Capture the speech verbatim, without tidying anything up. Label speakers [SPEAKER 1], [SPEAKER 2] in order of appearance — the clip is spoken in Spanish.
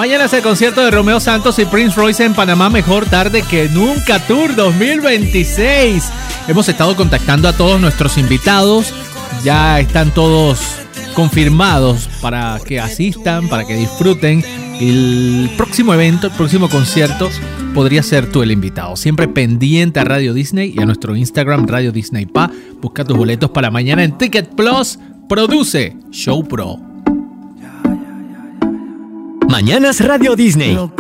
[SPEAKER 1] Mañana es el concierto de Romeo Santos y Prince Royce en Panamá, Mejor Tarde que Nunca Tour dos mil veintiséis. Hemos estado contactando a todos nuestros invitados, ya están todos confirmados para que asistan, para que disfruten. El próximo evento, el próximo concierto, podría ser tú el invitado. Siempre pendiente a Radio Disney y a nuestro Instagram, Radio Disney Pa. Busca tus boletos para mañana en Ticket Plus. Produce Show Pro.
[SPEAKER 2] Mañanas Radio Disney.